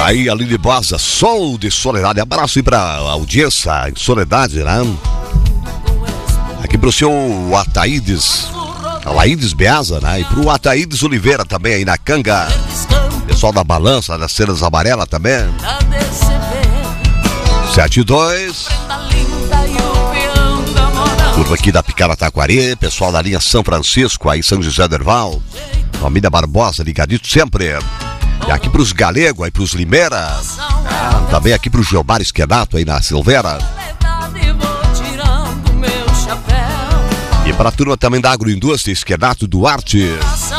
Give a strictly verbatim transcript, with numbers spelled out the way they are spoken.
Aí, Aline Bosa, Sol de Soledade. Abraço aí pra audiência em Soledade, né? Aqui pro seu Ataídes, Alaídes Beasa, né? E pro Ataídes Oliveira também aí na Canga. Pessoal da Balança, das Cenas Amarelas também. sete dois. Turma aqui da Picada Taquari, pessoal da linha São Francisco, aí São José do Herval. Família Barbosa, ligadito sempre. E aqui pros Galego, aí pros Limeira. Ah, também aqui pro Gilmar Esquenato, aí na Silveira. E pra turma também da Agroindústria, Esquenato Duarte.